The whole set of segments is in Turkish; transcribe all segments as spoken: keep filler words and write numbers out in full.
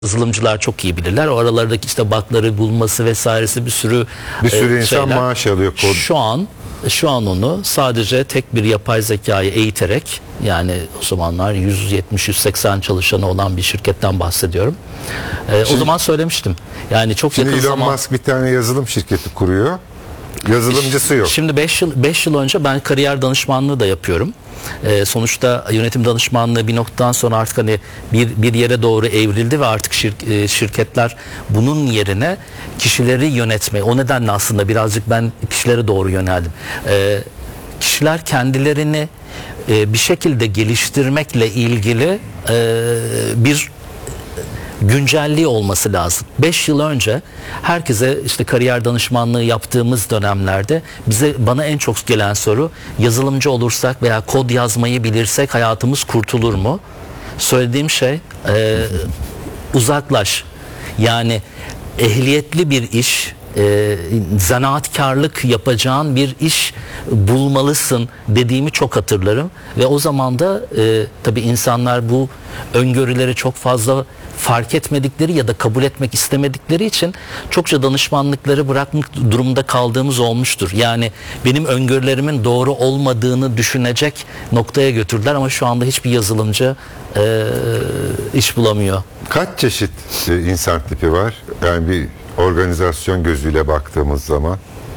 Yazılımcılar çok iyi bilirler. O aralardaki işte bug'ları bulması vesairesi bir sürü bir sürü e, insan şeyler. maaş alıyor kod. Şu an şu an onu sadece tek bir yapay zekayı eğiterek, yani o zamanlar yüz yetmiş yüz seksen çalışanı olan bir şirketten bahsediyorum. E, Şimdi, o zaman söylemiştim. Yani çok şimdi yakın Elon zaman. Musk bir tane yazılım şirketi kuruyor. Yazılımcısı yok. Şimdi beş yıl beş yıl önce ben kariyer danışmanlığı da yapıyorum. Ee, sonuçta yönetim danışmanlığı bir noktadan sonra artık hani bir bir yere doğru evrildi ve artık şir, e, şirketler bunun yerine kişileri yönetme. O nedenle aslında birazcık ben kişilere doğru yöneldim. Ee, kişiler kendilerini e, bir şekilde geliştirmekle ilgili e, bir güncelliği olması lazım. beş yıl önce herkese işte kariyer danışmanlığı yaptığımız dönemlerde bize bana en çok gelen soru, yazılımcı olursak veya kod yazmayı bilirsek hayatımız kurtulur mu? Söylediğim şey e, uzaklaş. Yani ehliyetli bir iş, e, zanaatkarlık yapacağın bir iş bulmalısın dediğimi çok hatırlarım ve o zaman da e, tabii insanlar bu öngörüleri çok fazla fark etmedikleri ya da kabul etmek istemedikleri için çokça danışmanlıkları bırakmak durumunda kaldığımız olmuştur. Yani benim öngörülerimin doğru olmadığını düşünecek noktaya götürdüler ama şu anda hiçbir yazılımcı e, iş bulamıyor. Kaç çeşit e, insan tipi var? Yani bir organizasyon gözüyle baktığımız zaman.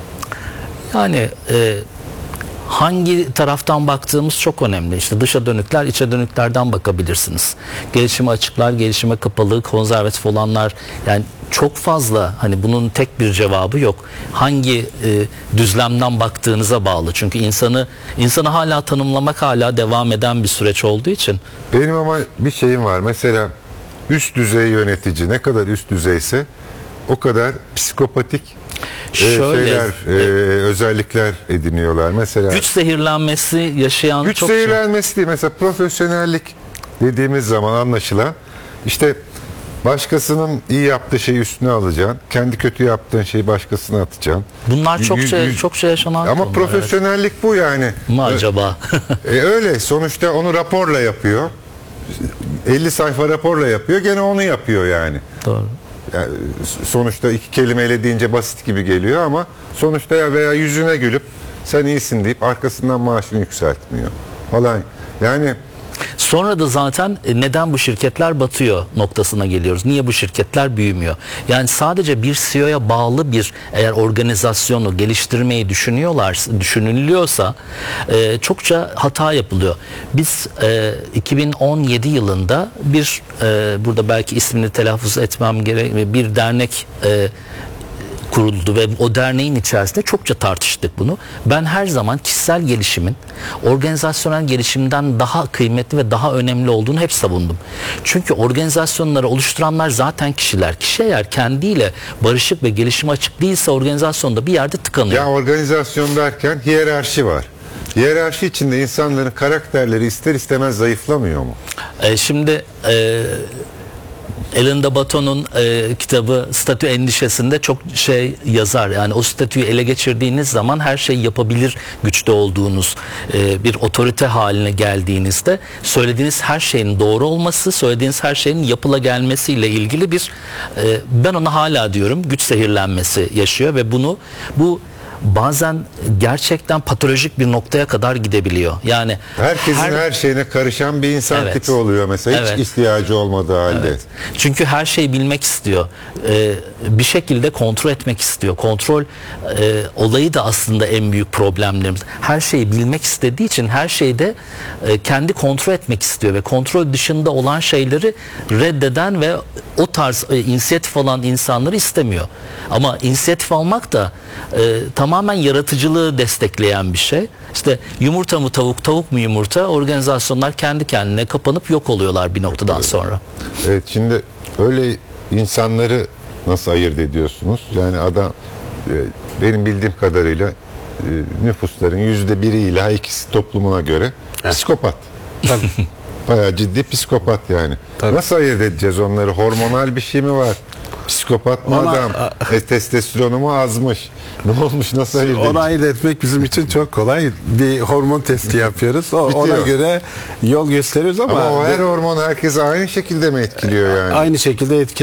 Yani e, hangi taraftan baktığımız çok önemli. İşte dışa dönükler, içe dönüklerden bakabilirsiniz. Gelişime açıklar, gelişime kapalı, konservatif olanlar, yani çok fazla, hani bunun tek bir cevabı yok. Hangi e, düzlemden baktığınıza bağlı. Çünkü insanı insanı hala tanımlamak hala devam eden bir süreç olduğu için. Benim ama bir şeyim var. Mesela üst düzey yönetici ne kadar üst düzeyse o kadar psikopatik Şöyle, şeyler, e, özellikler ediniyorlar. Mesela güç zehirlenmesi yaşayan güç çok zehirlenmesi değil. Mesela profesyonellik dediğimiz zaman anlaşılan işte başkasının iyi yaptığı şeyi üstüne alacaksın. Kendi kötü yaptığın şeyi başkasına atacaksın. Bunlar çok Yüz- şey yüz- çok şey yaşanan Ama konular, profesyonellik evet. Bu yani. mı acaba? E, öyle. Sonuçta onu raporla yapıyor. elli sayfa raporla yapıyor. Gene onu yapıyor yani. Doğru. Yani sonuçta iki kelimeyle deyince basit gibi geliyor ama sonuçta ya veya yüzüne gülüp sen iyisin deyip arkasından maaşını yükseltmiyor falan. Yani sonra da zaten neden bu şirketler batıyor noktasına geliyoruz. Niye bu şirketler büyümüyor? Yani sadece bir C E O'ya bağlı bir eğer organizasyonu geliştirmeyi düşünüyorlar, düşünülüyorsa e, çokça hata yapılıyor. Biz e, iki bin on yedi yılında bir e, burada belki ismini telaffuz etmem gerek bir dernek e, kuruldu ve o derneğin içerisinde çokça tartıştık bunu. Ben her zaman kişisel gelişimin organizasyonel gelişimden daha kıymetli ve daha önemli olduğunu hep savundum. Çünkü organizasyonları oluşturanlar zaten kişiler. Kişi eğer kendiyle barışık ve gelişime açık değilse organizasyonda bir yerde tıkanıyor. ya organizasyon derken hiyerarşi var. Hiyerarşi içinde insanların karakterleri ister istemez zayıflamıyor mu? E, şimdi e, Alain de Botton'un e, kitabı Statü Endişesi'nde çok şey yazar. Yani o statüyü ele geçirdiğiniz zaman her şeyi yapabilir güçte olduğunuz e, bir otorite haline geldiğinizde söylediğiniz her şeyin doğru olması, söylediğiniz her şeyin yapıla gelmesiyle ilgili bir e, ben ona hala diyorum güç zehirlenmesi yaşıyor ve bunu bu bazen gerçekten patolojik bir noktaya kadar gidebiliyor. Yani herkesin her, her, her şeyine karışan bir insan evet, tipi oluyor mesela hiç evet. ihtiyacı olmadığı halde. Evet. Çünkü her şeyi bilmek istiyor. Ee, bir şekilde kontrol etmek istiyor. Kontrol e, olayı da aslında en büyük problemlerimiz. Her şeyi bilmek istediği için her şeyde e, kendi kontrol etmek istiyor ve kontrol dışında olan şeyleri reddeden ve o tarz e, inisiyatif alan insanları istemiyor. Ama inisiyatif almak da e, tamamen yaratıcılığı destekleyen bir şey. İşte yumurta mı tavuk, tavuk mu yumurta? Organizasyonlar kendi kendine kapanıp yok oluyorlar bir noktadan sonra. Evet, şimdi öyle insanları nasıl ayırt ediyorsunuz? Yani adam benim bildiğim kadarıyla nüfusların yüzde biri ila ikisi toplumuna göre psikopat. Bayağı ciddi psikopat yani. Tabii. Nasıl ayırt edeceğiz onları? Hormonal bir şey mi var? psikopat mı Ona- adam? E, testosteronu mu azmış? Ne olmuş, nasıl ayırt Onu edeceğiz? ayırt etmek bizim için çok kolay. Bir hormon testi yapıyoruz. O, Bitiyor. ona göre yol gösteriyoruz ama, Ama o her hormon herkese aynı şekilde mi etkiliyor yani? aynı şekilde etkili.